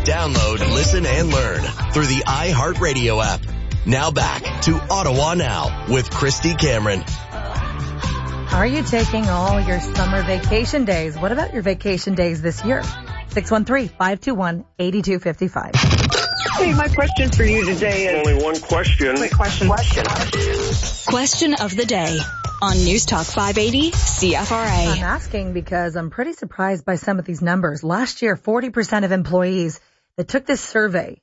Download, listen, and learn through the iHeartRadio app. Now back to Ottawa Now with Christy Cameron. Are you taking all your summer vacation days? What about your vacation days this year? 613-521-8255. Hey, my question for you today is... Only one question. Quick question. Question of the day on News Talk 580 CFRA. I'm asking because I'm pretty surprised by some of these numbers. Last year, 40% of employees that took this survey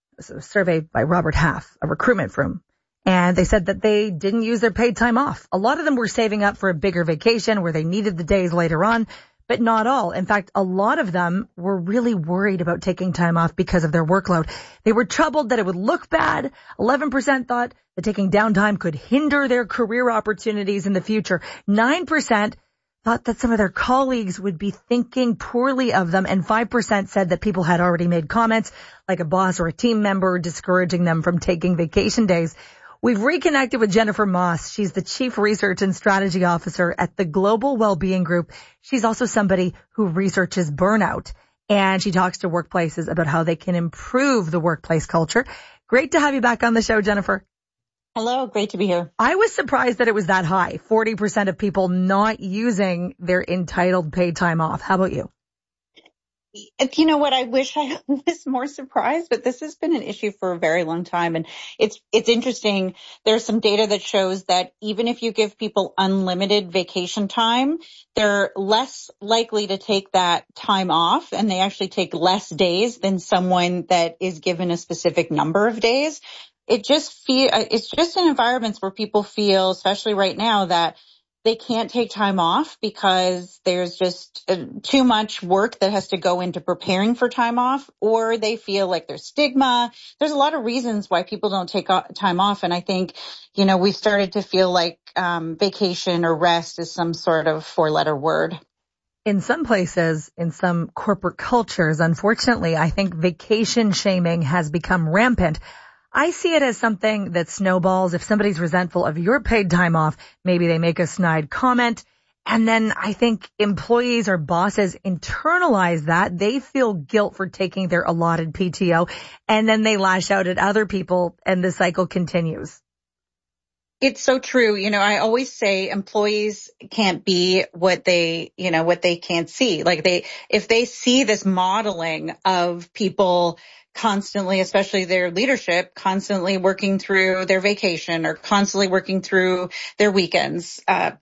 by Robert Half, a recruitment firm, and they said that they didn't use their paid time off. A lot of them were saving up for a bigger vacation where they needed the days later on, but not all. In fact, a lot of them were really worried about taking time off because of their workload. They were troubled that it would look bad. 11% thought that taking downtime could hinder their career opportunities in the future. 9% thought that some of their colleagues would be thinking poorly of them, and 5% said that people had already made comments, like a boss or a team member discouraging them from taking vacation days. We've reconnected with Jennifer Moss. She's the Chief Research and Strategy Officer at the Global Wellbeing Group. She's also somebody who researches burnout, and she talks to workplaces about how they can improve the workplace culture. Great to have you back on the show, Jennifer. Hello, great to be here. I was surprised that it was that high, 40% of people not using their entitled paid time off. How about you? You know what? I wish I was more surprised, but this has been an issue for a very long time. And it's interesting. There's some data that shows that even if you give people unlimited vacation time, they're less likely to take that time off, and they actually take less days than someone that is given a specific number of days. It's just in environments where people feel, especially right now, that they can't take time off because there's just too much work that has to go into preparing for time off, or they feel like there's stigma. There's a lot of reasons why people don't take time off. And I think, we've started to feel like vacation or rest is some sort of four-letter word. In some places, in some corporate cultures, unfortunately, I think vacation shaming has become rampant. I see it as something that snowballs. If somebody's resentful of your paid time off, maybe they make a snide comment. And then I think employees or bosses internalize that. They feel guilt for taking their allotted PTO, and then they lash out at other people, and the cycle continues. It's so true. I always say employees can't be what they can't see. Like if they see this modeling of people constantly, especially their leadership, constantly working through their vacation or constantly working through their weekends,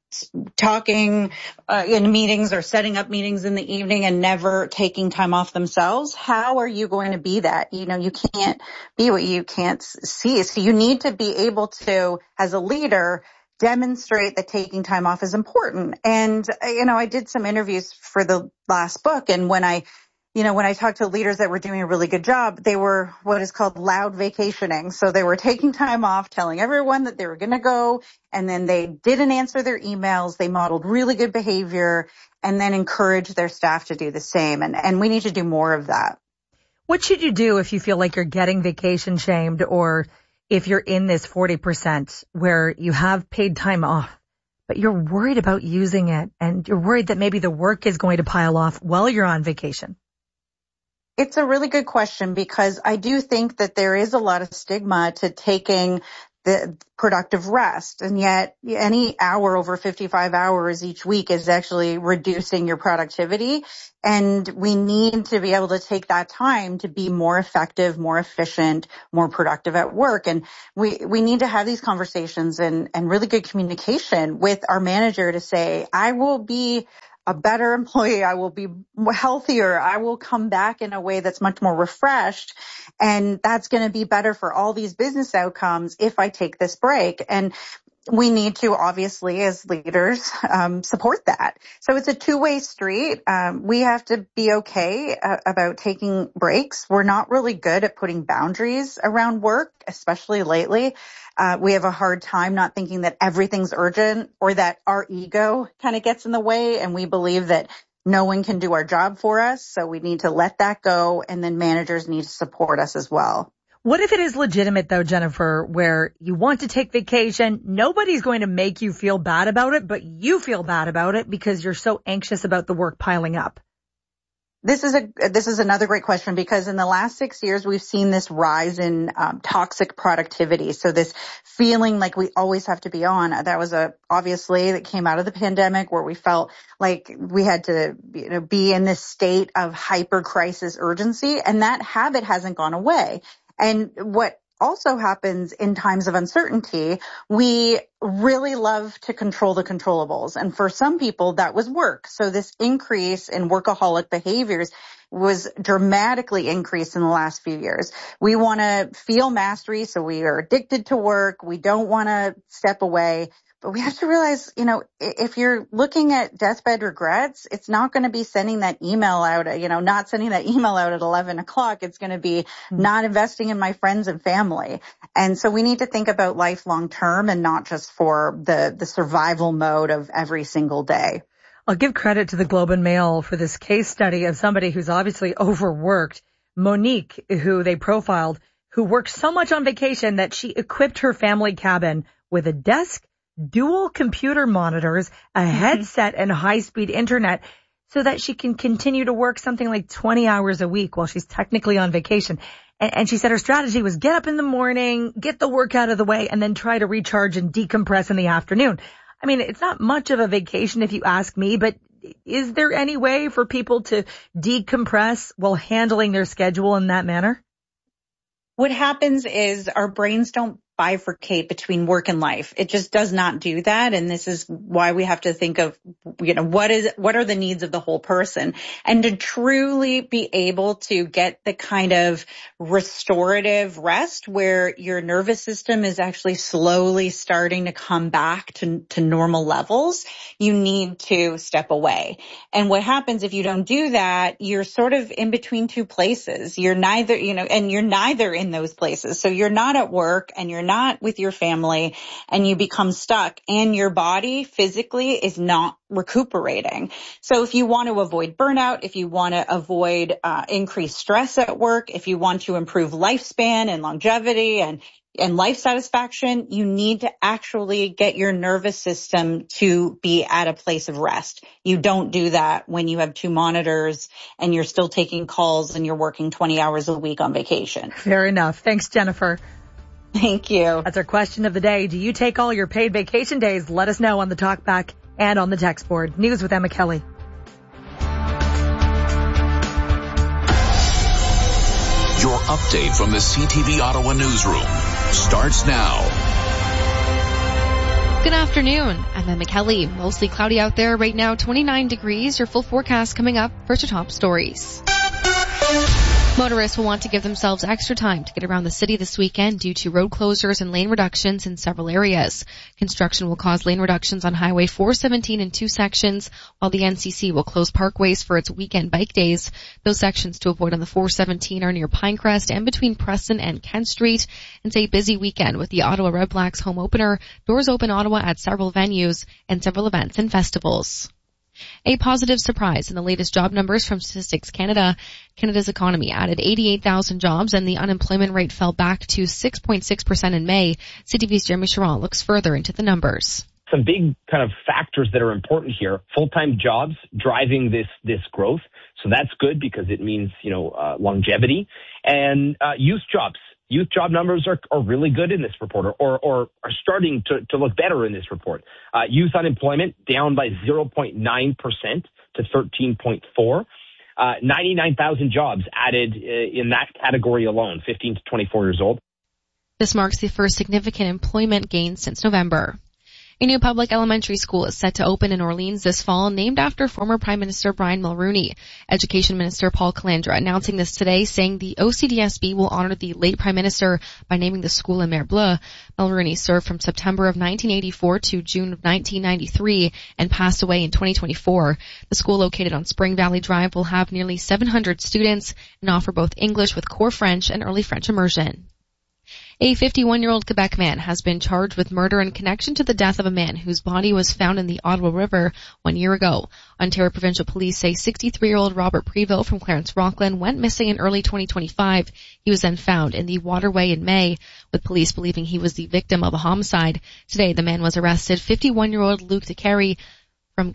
talking in meetings or setting up meetings in the evening and never taking time off themselves. How are you going to be that? You can't be what you can't see. So you need to be able to, as a leader, demonstrate that taking time off is important. And, I did some interviews for the last book, and when I talked to leaders that were doing a really good job, they were what is called loud vacationing. So they were taking time off, telling everyone that they were going to go, and then they didn't answer their emails. They modeled really good behavior and then encouraged their staff to do the same. And we need to do more of that. What should you do if you feel like you're getting vacation shamed, or if you're in this 40% where you have paid time off, but you're worried about using it and you're worried that maybe the work is going to pile off while you're on vacation? It's a really good question, because I do think that there is a lot of stigma to taking the productive rest. And yet any hour over 55 hours each week is actually reducing your productivity. And we need to be able to take that time to be more effective, more efficient, more productive at work. And we need to have these conversations and really good communication with our manager to say, I will be a better employee, I will be healthier, I will come back in a way that's much more refreshed, and that's going to be better for all these business outcomes if I take this break. And we need to, obviously, as leaders, support that. So it's a two-way street. We have to be okay about taking breaks. We're not really good at putting boundaries around work, especially lately. We have a hard time not thinking that everything's urgent, or that our ego kind of gets in the way, and we believe that no one can do our job for us. So we need to let that go, and then managers need to support us as well. What if it is legitimate, though, Jennifer, where you want to take vacation? Nobody's going to make you feel bad about it, but you feel bad about it because you're so anxious about the work piling up. This is another great question, because in the last 6 years, we've seen this rise in toxic productivity. So this feeling like we always have to be on. That was obviously that came out of the pandemic, where we felt like we had to be in this state of hyper crisis urgency, and that habit hasn't gone away. And what also happens in times of uncertainty, we really love to control the controllables. And for some people, that was work. So this increase in workaholic behaviors was dramatically increased in the last few years. We want to feel mastery, so we are addicted to work. We don't want to step away. But we have to realize, if you're looking at deathbed regrets, it's not going to be sending that email out, not sending that email out at 11 o'clock. It's going to be not investing in my friends and family. And so we need to think about life long term and not just for the survival mode of every single day. I'll give credit to the Globe and Mail for this case study of somebody who's obviously overworked. Monique, who they profiled, who worked so much on vacation that she equipped her family cabin with a desk, dual computer monitors, a headset, and high-speed internet so that she can continue to work something like 20 hours a week while she's technically on vacation. And she said her strategy was get up in the morning, get the work out of the way, and then try to recharge and decompress in the afternoon. I mean, it's not much of a vacation if you ask me, but is there any way for people to decompress while handling their schedule in that manner? What happens is our brains don't bifurcate between work and life. It just does not do that. And this is why we have to think of, what are the needs of the whole person, and to truly be able to get the kind of restorative rest where your nervous system is actually slowly starting to come back to normal levels. You need to step away. And what happens if you don't do that, you're sort of in between two places. You're neither, and you're neither in those places. So you're not at work and you're not with your family, and you become stuck, and your body physically is not recuperating. So if you want to avoid burnout, if you want to avoid increased stress at work, if you want to improve lifespan and longevity and life satisfaction, you need to actually get your nervous system to be at a place of rest. You don't do that when you have two monitors and you're still taking calls and you're working 20 hours a week on vacation. Fair enough. Thanks, Jennifer. Thank you. That's our question of the day. Do you take all your paid vacation days? Let us know on the Talkback and on the text board. News with Emma Kelly. Your update from the CTV Ottawa newsroom starts now. Good afternoon. I'm Emma Kelly. Mostly cloudy out there right now, 29 degrees. Your full forecast coming up. First, your top stories. Motorists will want to give themselves extra time to get around the city this weekend due to road closures and lane reductions in several areas. Construction will cause lane reductions on Highway 417 in two sections, while the NCC will close parkways for its weekend bike days. Those sections to avoid on the 417 are near Pinecrest and between Preston and Kent Street. It's a busy weekend with the Ottawa Red Blacks home opener, Doors Open Ottawa at several venues, and several events and festivals. A positive surprise in the latest job numbers from Statistics Canada. Canada's economy added 88,000 jobs and the unemployment rate fell back to 6.6% in May. CTV's Jeremy Charron looks further into the numbers. Some big kind of factors that are important here. Full-time jobs driving this growth. So that's good because it means, longevity. And youth jobs. Youth job numbers are really good in this report, or are starting to look better in this report. Youth unemployment down by 0.9% to 13.4. 99,000 jobs added in that category alone, 15 to 24 years old. This marks the first significant employment gain since November. A new public elementary school is set to open in Orleans this fall, named after former Prime Minister Brian Mulroney. Education Minister Paul Calandra announcing this today, saying the OCDSB will honor the late Prime Minister by naming the school in Mer Bleu. Mulroney served from September of 1984 to June of 1993 and passed away in 2024. The school, located on Spring Valley Drive, will have nearly 700 students and offer both English with core French and early French immersion. A 51-year-old Quebec man has been charged with murder in connection to the death of a man whose body was found in the Ottawa River 1 year ago. Ontario Provincial Police say 63-year-old Robert Preville from Clarence Rockland went missing in early 2025. He was then found in the waterway in May, with police believing he was the victim of a homicide. Today, the man was arrested. 51-year-old Luc DeCarry from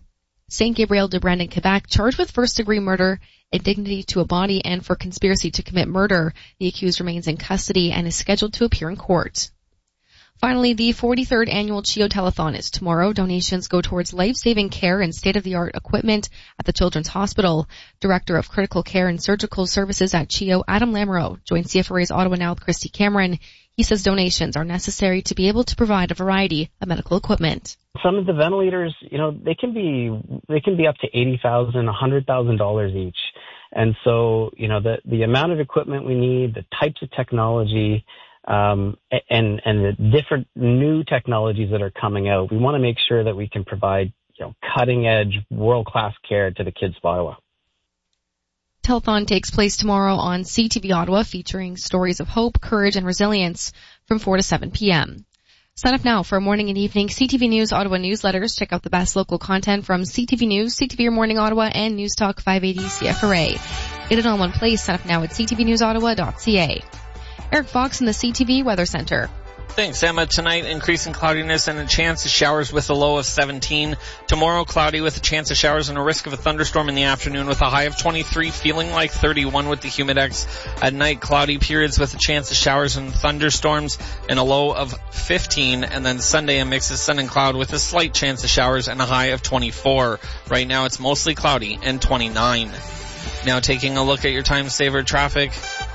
St. Gabriel de Brandon, Quebec, charged with first-degree murder, indignity to a body, and for conspiracy to commit murder. The accused remains in custody and is scheduled to appear in court. Finally, the 43rd annual CHEO Telethon is tomorrow. Donations go towards life-saving care and state-of-the-art equipment at the Children's Hospital. Director of Critical Care and Surgical Services at CHEO, Adam Lamoureux, joined CFRA's Ottawa Now with Christy Cameron. He says donations are necessary to be able to provide a variety of medical equipment. Some of the ventilators, they can be up to $80,000, $100,000 each. And so, the amount of equipment we need, the types of technology, and the different new technologies that are coming out, we want to make sure that we can provide, cutting edge, world-class care to the kids of Ottawa. Telethon takes place tomorrow on CTV Ottawa, featuring stories of hope, courage, and resilience from 4 to 7 p.m. Sign up now for morning and evening CTV News Ottawa newsletters. Check out the best local content from CTV News, CTV Your Morning Ottawa, and News Talk 580 CFRA. Get it all in one place. Sign up now at ctvnewsottawa.ca. Eric Fox in the CTV Weather Center. Thanks, Emma. Tonight, increasing cloudiness and a chance of showers with a low of 17. Tomorrow, cloudy with a chance of showers and a risk of a thunderstorm in the afternoon with a high of 23, feeling like 31 with the humidex. At night, cloudy periods with a chance of showers and thunderstorms and a low of 15. And then Sunday, a mix of sun and cloud with a slight chance of showers and a high of 24. Right now, it's mostly cloudy and 29. Now, taking a look at your time saver traffic.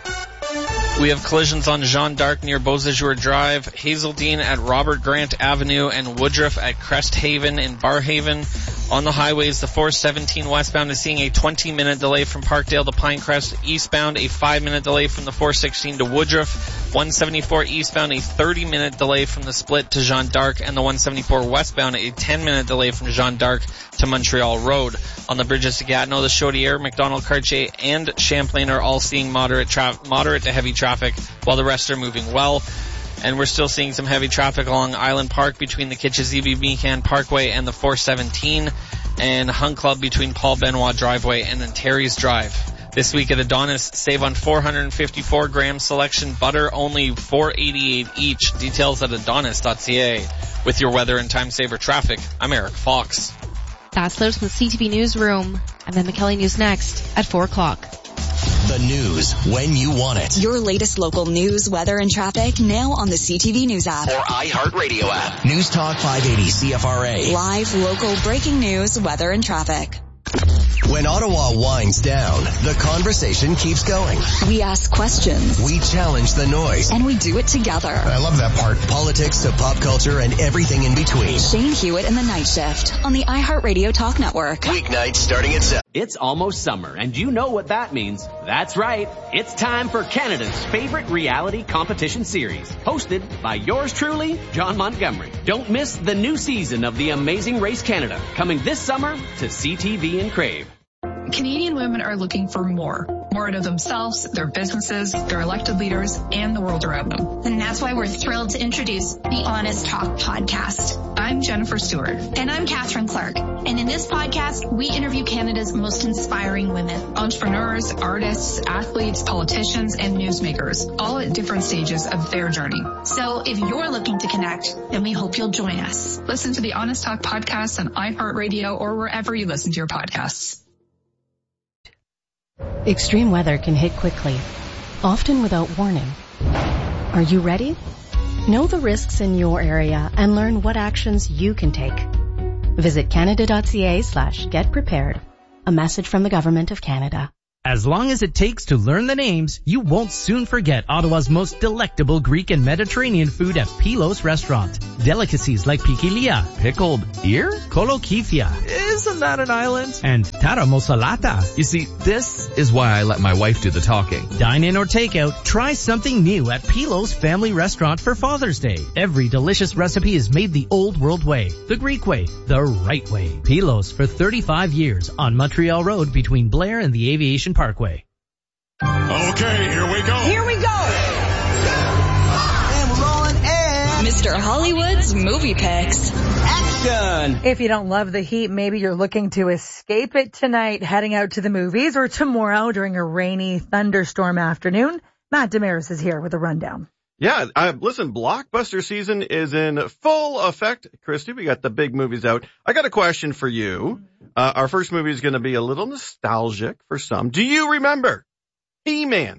We have collisions on Jeanne d'Arc near Beausejour Drive, Hazeldean at Robert Grant Avenue, and Woodruff at Crest Haven in Barhaven. On the highways, the 417 westbound is seeing a 20-minute delay from Parkdale to Pinecrest. Eastbound, a 5-minute delay from the 416 to Woodruff. 174 eastbound, a 30-minute delay from the split to Jeanne d'Arc, and the 174 westbound, a 10-minute delay from Jeanne d'Arc to Montreal Road. On the bridges to Gatineau, the Chaudière, McDonald, Cartier, and Champlain are all seeing moderate to heavy traffic, while the rest are moving well. And we're still seeing some heavy traffic along Island Park between the Kitchizebe-Meekan Parkway and the 417, and Hunt Club between Paul Benoit Driveway and then Terry's Drive. This week at Adonis, save on 454-gram selection butter, only $4.88 each. Details at adonis.ca. With your weather and time saver traffic, I'm Eric Fox. That's Liz from the CTV Newsroom. And then McKelly News next at 4 o'clock. The news when you want it. Your latest local news, weather, and traffic now on the CTV News app. Or iHeartRadio app. News Talk 580 CFRA. Live, local, breaking news, weather, and traffic. When Ottawa winds down, the conversation keeps going. We ask questions. We challenge the noise. And we do it together. I love that part. Politics to pop culture and everything in between. Shane Hewitt and the Night Shift on the iHeartRadio Talk Network. Weeknights starting at 7. It's almost summer, and you know what that means. That's right. It's time for Canada's favorite reality competition series, hosted by yours truly, John Montgomery. Don't miss the new season of The Amazing Race Canada, coming this summer to CTV and Crave. Canadian women are looking for more out of themselves, their businesses, their elected leaders, and the world around them. And that's why we're thrilled to introduce the Honest Talk podcast. I'm Jennifer Stewart. And I'm Catherine Clark. And in this podcast, we interview Canada's most inspiring women. Entrepreneurs, artists, athletes, politicians, and newsmakers, all at different stages of their journey. So if you're looking to connect, then we hope you'll join us. Listen to the Honest Talk podcast on iHeartRadio or wherever you listen to your podcasts. Extreme weather can hit quickly, often without warning. Are you ready? Know the risks in your area and learn what actions you can take. Visit canada.ca/get prepared. A message from the Government of Canada. As long as it takes to learn the names, you won't soon forget Ottawa's most delectable Greek and Mediterranean food at Pilos Restaurant. Delicacies like pikilia, pickled ear, kolokifia, isn't that an island? And taramosalata. You see, this is why I let my wife do the talking. Dine in or take out, try something new at Pilos Family Restaurant for Father's Day. Every delicious recipe is made the old world way, the Greek way, the right way. Pilos for 35 years on Montreal Road between Blair and the Aviation Parkway. Okay, here we go. Here we go. And we're rolling and Mr. Hollywood's movie picks. Action. If you don't love the heat, maybe you're looking to escape it tonight, heading out to the movies, or tomorrow during a rainy thunderstorm afternoon. Matt Damaris is here with a rundown. Yeah, listen, blockbuster season is in full effect. Christy, we got the big movies out. I got a question for you. Our first movie is going to be a little nostalgic for some. Do you remember He-Man?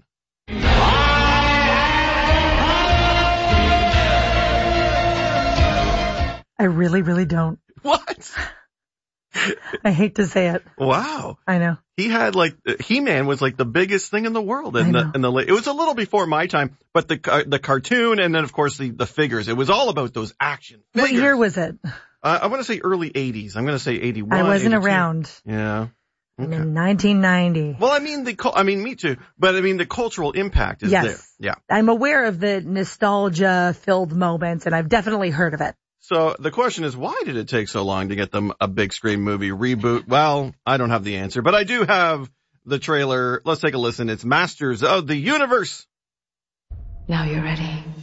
I really, really don't. What? I hate to say it. Wow. I know. He had He-Man was like the biggest thing in the world. It was a little before my time, but the cartoon and then of course the figures. It was all about those action figures. What year was it? I want to say early 80s. I'm going to say 81. I wasn't 82. around. Yeah. Okay. In 1990. Well, me too. But the cultural impact is there. Yeah. I'm aware of the nostalgia filled moments and I've definitely heard of it. So the question is, why did it take so long to get them a big screen movie reboot? Well, I don't have the answer, but I do have the trailer. Let's take a listen. It's Masters of the Universe. Now you're ready.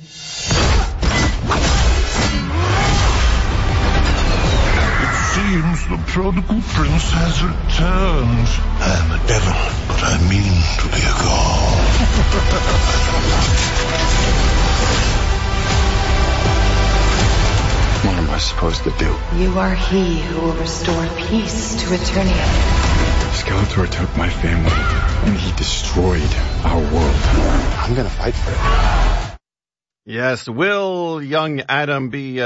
It seems the prodigal prince has returned. I am a devil, but I mean to be a god. What am I supposed to do? You are he who will restore peace to Eternia. Skeletor took my family, and he destroyed our world. I'm gonna fight for it. Yes, will young Adam be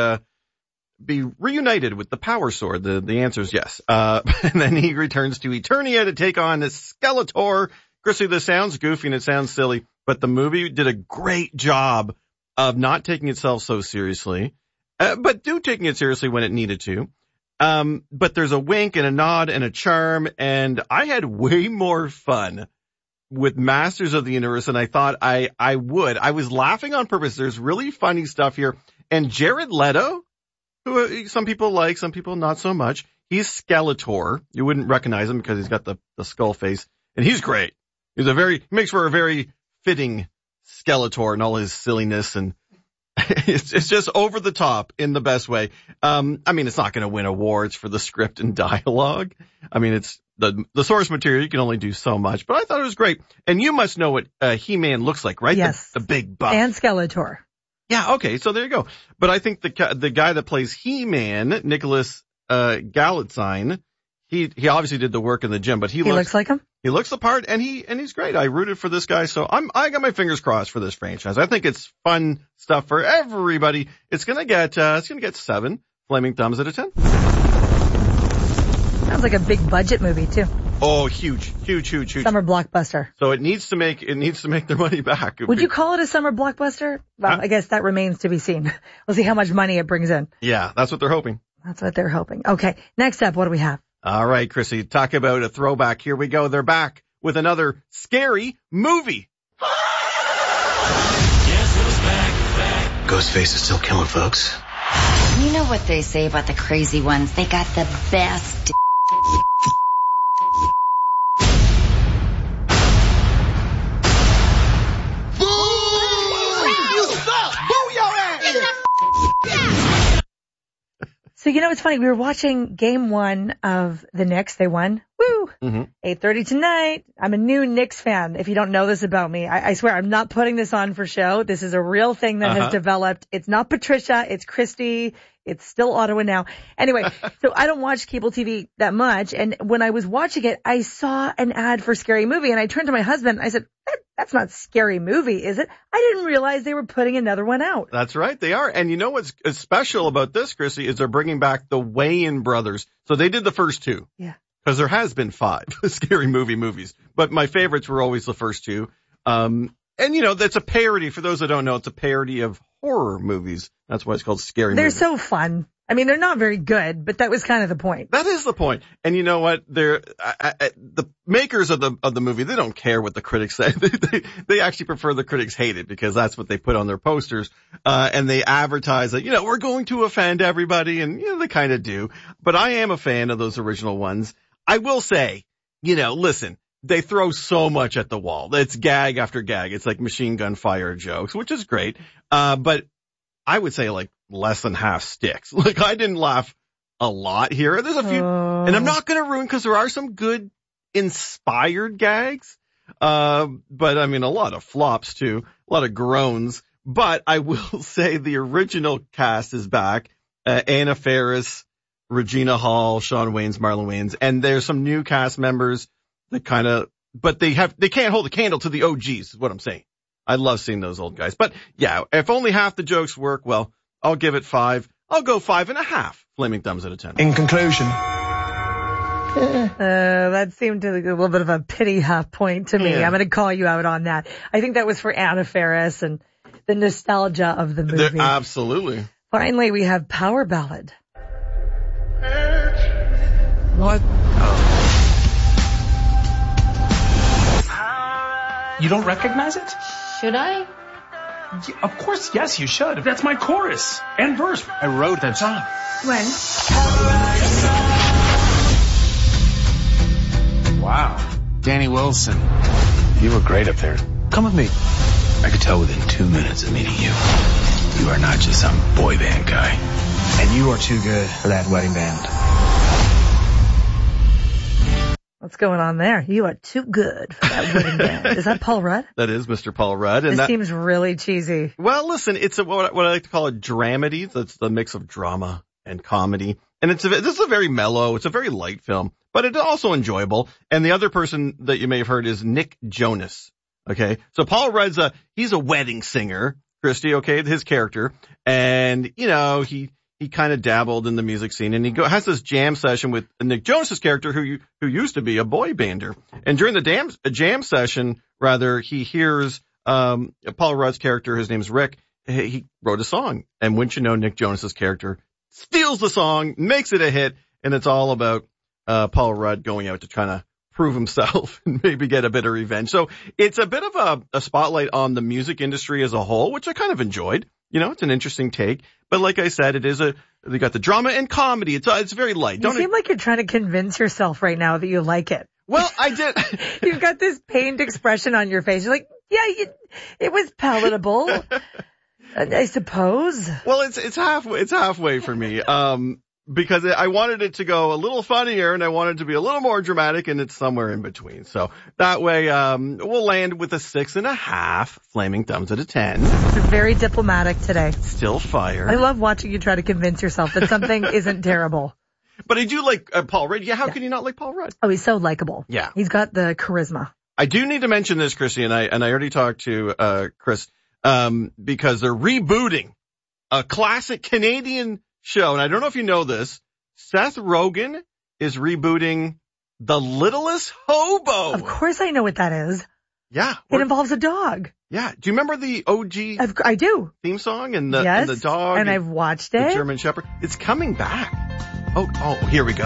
reunited with the Power Sword? The answer is yes. And then he returns to Eternia to take on Skeletor. Chrissy, this sounds goofy and it sounds silly, but the movie did a great job of not taking itself so seriously. But taking it seriously when it needed to. But there's a wink and a nod and a charm, and I had way more fun with Masters of the Universe than I thought I would. I was laughing on purpose. There's really funny stuff here. And Jared Leto, who some people like, some people not so much, he's Skeletor. You wouldn't recognize him because he's got the skull face, and he's great. He makes for a very fitting Skeletor and all his silliness, and it's just over the top in the best way. It's not going to win awards for the script and dialogue. It's the source material. You can only do so much, but I thought it was great. And you must know what He-Man looks like, right? Yes. The big buff. And Skeletor. Yeah. Okay. So there you go. But I think the guy that plays He-Man, Nicholas Galitzine, he obviously did the work in the gym, but he looks like him. He looks the part, and he's great. I rooted for this guy, so I got my fingers crossed for this franchise. I think it's fun stuff for everybody. It's gonna get 7 flaming thumbs out of 10. Sounds like a big budget movie too. Oh, huge. Summer blockbuster. So it needs to make their money back. Would you call it a summer blockbuster? Well, I guess that remains to be seen. We'll see how much money it brings in. Yeah, that's what they're hoping. Okay, next up, what do we have? All right, Chrissy, talk about a throwback. Here we go. They're back with another scary movie. Ghostface is still killing folks. You know what they say about the crazy ones. They got the best. So, it's funny. We were watching game 1 of the Knicks. They won. Woo! 8:30 tonight. I'm a new Knicks fan. If you don't know this about me, I swear I'm not putting this on for show. This is a real thing that has developed. It's not Patricia. It's Christy. It's still Ottawa now. Anyway, so I don't watch cable TV that much. And when I was watching it, I saw an ad for Scary Movie. And I turned to my husband. I said, that's not Scary Movie, is it? I didn't realize they were putting another one out. That's right. They are. And you know what's special about this, Chrissy, is they're bringing back the Wayans brothers. So they did the first 2. Yeah. Because there has been 5 Scary Movie movies. But my favorites were always the first 2. And that's a parody. For those that don't know, it's a parody of horror movies. That's why it's called Scary Movie. They're so fun. They're not very good, but that was kind of the point. That is the point. And you know what? The makers of the movie, they don't care what the critics say. They actually prefer the critics hate it because that's what they put on their posters. And they advertise that, we're going to offend everybody. And, they kind of do. But I am a fan of those original ones. I will say, listen, they throw so much at the wall. It's gag after gag. It's like machine gun fire jokes, which is great. But I would say less than half sticks. I didn't laugh a lot here. There's a few, and I'm not going to ruin because there are some good inspired gags. But a lot of flops too, a lot of groans. But I will say the original cast is back. Anna Faris, Regina Hall, Shawn Wayans, Marlon Wayans, and there's some new cast members that but they can't hold a candle to the OGs, is what I'm saying. I love seeing those old guys. But yeah, if only half the jokes work, well, I'll give it 5. I'll go 5.5 flaming thumbs out of 10. In conclusion. That seemed to be a little bit of a pity half point to me. Yeah. I'm going to call you out on that. I think that was for Anna Faris and the nostalgia of the movie. Absolutely. Finally, we have Power Ballad. What? You don't recognize it? Should I? Yeah, of course, yes, you should. That's my chorus and verse. I wrote that song. When? Wow. Danny Wilson. You were great up there. Come with me. I could tell within 2 minutes of meeting you, you are not just some boy band guy. And you are too good for that wedding band. What's going on there? You are too good for that wedding band. Is that Paul Rudd? That is Mr. Paul Rudd. And this seems really cheesy. Well, listen, it's what I like to call a dramedy. That's the mix of drama and comedy. And this is a very mellow, it's a very light film, but it's also enjoyable. And the other person that you may have heard is Nick Jonas. Okay. So Paul Rudd's he's a wedding singer, Christy, okay, his character. And, he kind of dabbled in the music scene, and he has this jam session with Nick Jonas's character, who used to be a boy bander. And during the jam session, he hears Paul Rudd's character, his name's Rick. He wrote a song, and wouldn't you know, Nick Jonas's character steals the song, makes it a hit, and it's all about Paul Rudd going out to try to prove himself and maybe get a bit of revenge. So it's a bit of a spotlight on the music industry as a whole, which I kind of enjoyed. It's an interesting take. But like I said, they got the drama and comedy. It's very light. You seem like you're trying to convince yourself right now that you like it. Well, I did. You've got this pained expression on your face. You're like, yeah, it was palatable, I suppose. Well, it's halfway for me. Because I wanted it to go a little funnier and I wanted it to be a little more dramatic, and it's somewhere in between. So that way, we'll land with a 6.5 flaming thumbs out of 10. You're very diplomatic today. Still fire. I love watching you try to convince yourself that something isn't terrible. But I do like Paul Rudd. Yeah, how can you not like Paul Rudd? Oh, he's so likable. Yeah. He's got the charisma. I do need to mention this, Chrissy, and I already talked to Chris, because they're rebooting a classic Canadian show, and I don't know if you know this, Seth Rogen is rebooting The Littlest Hobo. Of course I know what that is. Yeah. It involves a dog. Yeah. Do you remember the OG I do. theme song and the dog? And I've watched it. The German Shepherd. It's coming back. Oh, here we go.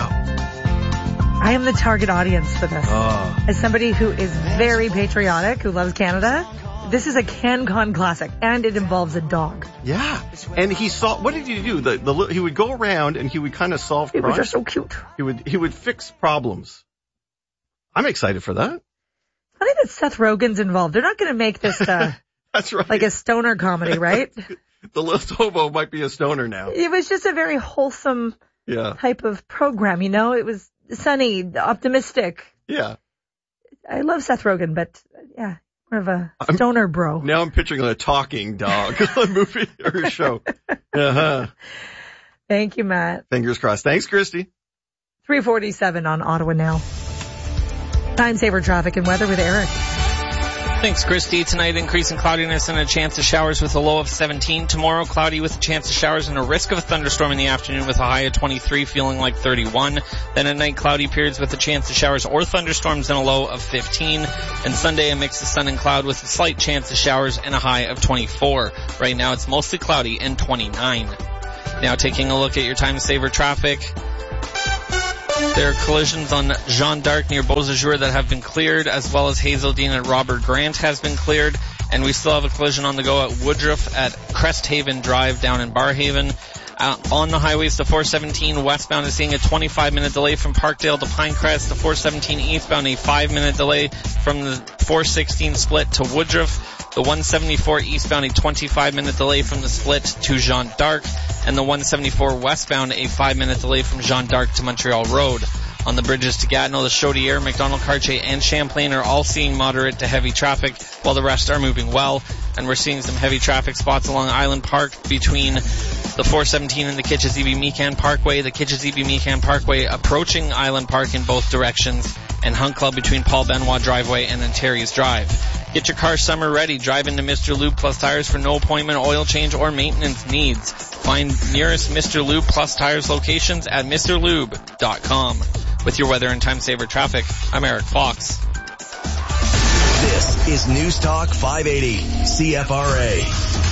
I am the target audience for this. As somebody who is very patriotic, who loves Canada, this is a CanCon classic, and it involves a dog. Yeah. And what did he do? He would go around and he would kind of solve crimes. He was just so cute. He would fix problems. I'm excited for that. I think that Seth Rogen's involved. They're not going to make this, that's right, like a stoner comedy, right? The Littlest Hobo might be a stoner now. It was just a very wholesome type of program, It was sunny, optimistic. Yeah. I love Seth Rogen, but yeah. More of a stoner bro. Now I'm picturing a talking dog, a movie or a show. Uh-huh. Thank you, Matt. Fingers crossed. Thanks, Christy. 3:47 on Ottawa Now. Time saver traffic and weather with Eric. Thanks, Christy. Tonight, increasing cloudiness and a chance of showers with a low of 17. Tomorrow, cloudy with a chance of showers and a risk of a thunderstorm in the afternoon with a high of 23, feeling like 31. Then at night, cloudy periods with a chance of showers or thunderstorms and a low of 15. And Sunday, a mix of sun and cloud with a slight chance of showers and a high of 24. Right now, it's mostly cloudy and 29. Now, taking a look at your time saver traffic. There are collisions on Jeanne d'Arc near Beausejour that have been cleared, as well as Hazeldean and Robert Grant has been cleared. And we still have a collision on the go at Woodruff at Cresthaven Drive down in Barhaven. On the highways, the 417 westbound is seeing a 25-minute delay from Parkdale to Pinecrest. The 417 eastbound, a 5-minute delay from the 416 split to Woodruff. The 174 eastbound, a 25-minute delay from the split to Jeanne d'Arc. And the 174 westbound, a 5-minute delay from Jeanne d'Arc to Montreal Road. On the bridges to Gatineau, the Chaudière, McDonald, Cartier, and Champlain are all seeing moderate to heavy traffic, while the rest are moving well. And we're seeing some heavy traffic spots along Island Park between the 417 and the Kitchizebe-Meekan Parkway, the Kitchizebe-Meekan Parkway approaching Island Park in both directions, and Hunt Club between Paul Benoit Driveway and Ontario's Drive. Get your car summer ready. Drive into Mr. Lube Plus Tires for no appointment, oil change, or maintenance needs. Find nearest Mr. Lube Plus Tires locations at MrLube.com. With your weather and time saver traffic, I'm Eric Fox. This is News Talk 580, CFRA.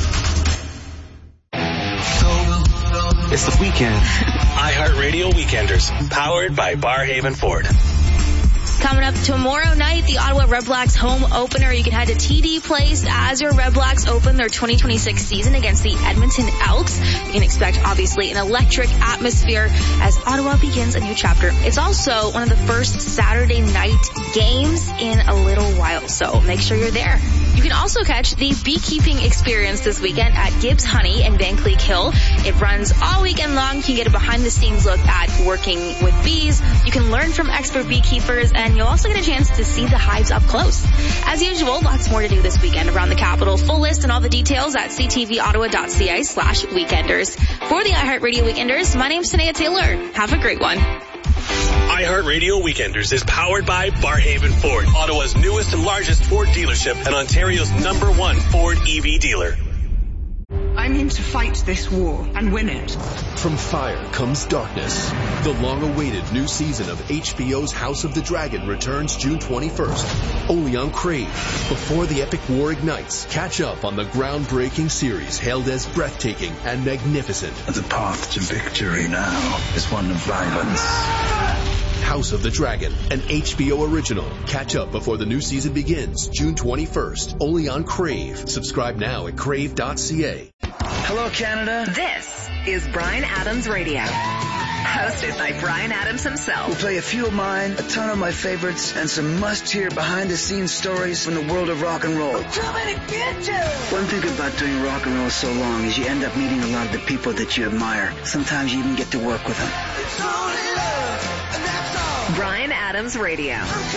It's the weekend. iHeartRadio Weekenders, powered by Barhaven Ford. Coming up tomorrow night, the Ottawa Redblacks home opener. You can head to TD Place as your Redblacks open their 2026 season against the Edmonton Elks. You can expect, obviously, an electric atmosphere as Ottawa begins a new chapter. It's also one of the first Saturday night games in a little while, so make sure you're there. You can also catch the beekeeping experience this weekend at Gibbs Honey in Van Cleek Hill. It runs all weekend long. You can get a behind-the-scenes look at working with bees. You can learn from expert beekeepers, and you'll also get a chance to see the hives up close. As usual, lots more to do this weekend around the capital. Full list and all the details at ctvottawa.ca/weekenders. For the iHeartRadio Weekenders, my name's Tanea Taylor. Have a great one. iHeartRadio Weekenders is powered by Barhaven Ford, Ottawa's newest and largest Ford dealership and Ontario's #1 Ford EV dealer. I'm in to fight this war and win it. From fire comes darkness. The long-awaited new season of HBO's House of the Dragon returns June 21st, only on Crave. Before the epic war ignites, catch up on the groundbreaking series hailed as breathtaking and magnificent. The path to victory now is one of violence. House of the Dragon, an HBO original. Catch up before the new season begins, June 21st, only on Crave. Subscribe now at crave.ca. Hello, Canada. This is Bryan Adams Radio, hosted by Bryan Adams himself. We'll play a few of mine, a ton of my favorites, and some must-hear behind-the-scenes stories from the world of rock and roll. Too many bitches! One thing about doing rock and roll so long is you end up meeting a lot of the people that you admire. Sometimes you even get to work with them. It's only love, and that's all. Bryan Adams Radio.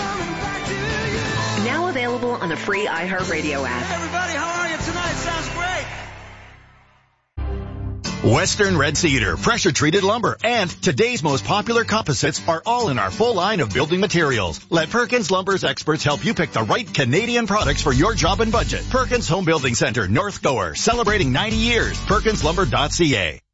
Now available on the free iHeartRadio app. Hey everybody, how are you tonight? Sounds great. Western Red Cedar, pressure-treated lumber, and today's most popular composites are all in our full line of building materials. Let Perkins Lumber's experts help you pick the right Canadian products for your job and budget. Perkins Home Building Center, North Gower, celebrating 90 years. PerkinsLumber.ca.